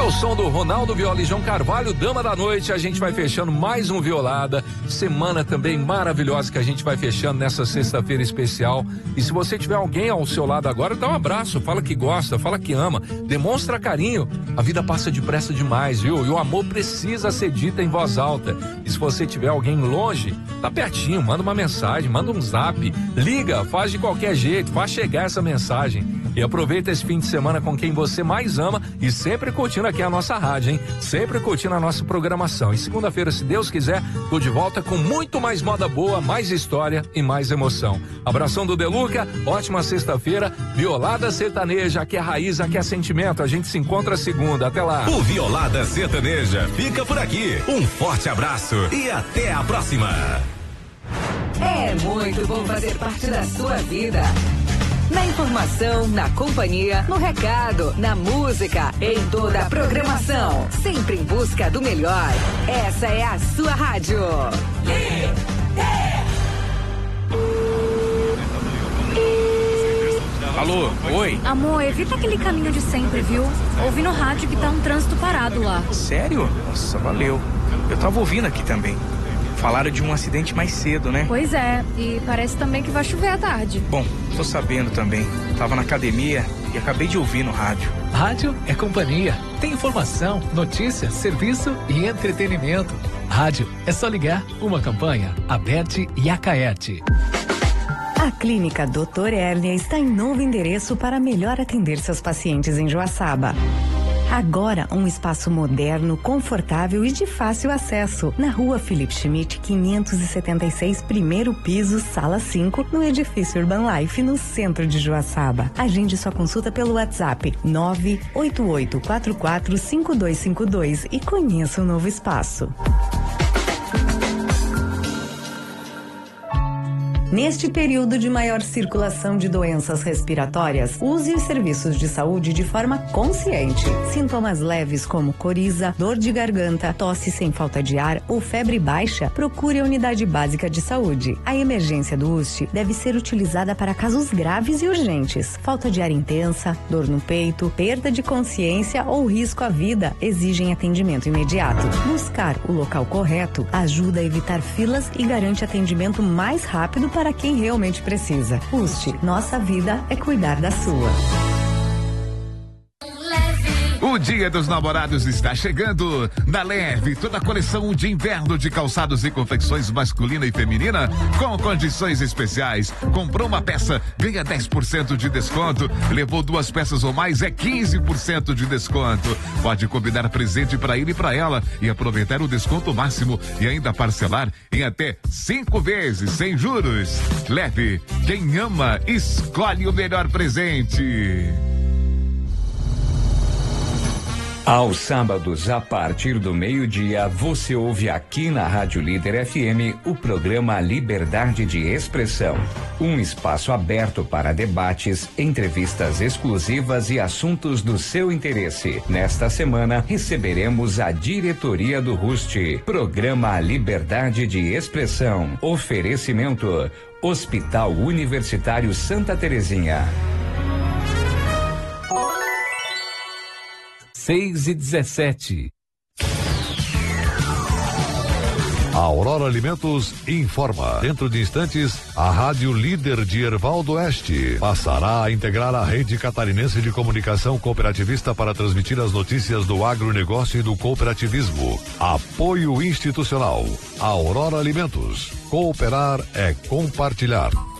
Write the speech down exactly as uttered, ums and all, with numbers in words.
Ao som do Ronaldo Viola e João Carvalho, Dama da Noite, a gente vai fechando mais um Violada, semana também maravilhosa que a gente vai fechando nessa sexta-feira especial. E se você tiver alguém ao seu lado agora, dá um abraço, fala que gosta, fala que ama, demonstra carinho. A vida passa depressa demais, viu? E o amor precisa ser dito em voz alta. E se você tiver alguém longe, tá pertinho, manda uma mensagem, manda um zap, liga, faz de qualquer jeito, faz chegar essa mensagem. E aproveita esse fim de semana com quem você mais ama e sempre curtindo aqui a nossa rádio, hein? Sempre curtindo a nossa programação. E segunda-feira, se Deus quiser, tô de volta com muito mais moda boa, mais história e mais emoção. Abração do Deluca, ótima sexta-feira, Violada Sertaneja, aqui é raiz, aqui é sentimento. A gente se encontra segunda, até lá. O Violada Sertaneja fica por aqui. Um forte abraço e até a próxima. É muito bom fazer parte da sua vida. Na informação, na companhia, no recado, na música, em toda a programação. Sempre em busca do melhor. Essa é a sua rádio. Alô, oi? Amor, evita aquele caminho de sempre, viu? Ouvi no rádio que tá um trânsito parado lá. Sério? Nossa, valeu. Eu tava ouvindo aqui também. Falaram de um acidente mais cedo, né? Pois é, e parece também que vai chover à tarde. Bom, tô sabendo também. Tava na academia e acabei de ouvir no rádio. Rádio é companhia. Tem informação, notícia, serviço e entretenimento. Rádio é só ligar. Uma campanha, Aberte e Acaerte. A Clínica doutor Hérnia está em novo endereço para melhor atender seus pacientes em Joaçaba. Agora, um espaço moderno, confortável e de fácil acesso. Na rua Felipe Schmidt, quinhentos e setenta e seis, primeiro piso, sala cinco, no edifício Urban Life, no centro de Joaçaba. Agende sua consulta pelo WhatsApp nove oito oito quatro quatro cinco dois cinco dois e conheça o novo espaço. Neste período de maior circulação de doenças respiratórias, use os serviços de saúde de forma consciente. Sintomas leves como coriza, dor de garganta, tosse sem falta de ar ou febre baixa, procure a unidade básica de saúde. A emergência do U S T deve ser utilizada para casos graves e urgentes. Falta de ar intensa, dor no peito, perda de consciência ou risco à vida exigem atendimento imediato. Buscar o local correto ajuda a evitar filas e garante atendimento mais rápido para quem realmente precisa. U S T, nossa vida é cuidar da sua. O Dia dos Namorados está chegando. Na Leve, toda a coleção de inverno de calçados e confecções masculina e feminina com condições especiais. Comprou uma peça, ganha dez por cento de desconto. Levou duas peças ou mais, é quinze por cento de desconto. Pode combinar presente para ele e para ela e aproveitar o desconto máximo e ainda parcelar em até cinco vezes sem juros. Leve, quem ama, escolhe o melhor presente. Aos sábados, a partir do meio-dia, você ouve aqui na Rádio Líder F M o programa Liberdade de Expressão. Um espaço aberto para debates, entrevistas exclusivas e assuntos do seu interesse. Nesta semana, receberemos a diretoria do R U S T. Programa Liberdade de Expressão. Oferecimento: Hospital Universitário Santa Terezinha. seis e dezessete. A Aurora Alimentos informa. Dentro de instantes, a Rádio Líder de Ervaldo Oeste passará a integrar a rede catarinense de comunicação cooperativista para transmitir as notícias do agronegócio e do cooperativismo. Apoio institucional. Aurora Alimentos. Cooperar é compartilhar.